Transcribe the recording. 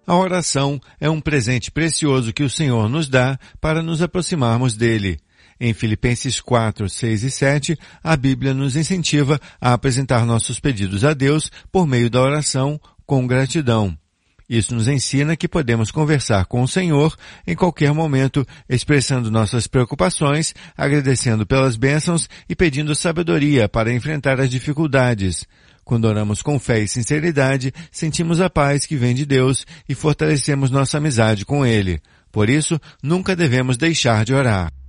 A oração é um presente precioso que o Senhor nos dá para nos aproximarmos dele. Em Filipenses 4, 6 e 7, a Bíblia nos incentiva a apresentar nossos pedidos a Deus por meio da oração com gratidão. Isso nos ensina que podemos conversar com o Senhor em qualquer momento, expressando nossas preocupações, agradecendo pelas bênçãos e pedindo sabedoria para enfrentar as dificuldades. Quando oramos com fé e sinceridade, sentimos a paz que vem de Deus e fortalecemos nossa amizade com Ele. Por isso, nunca devemos deixar de orar.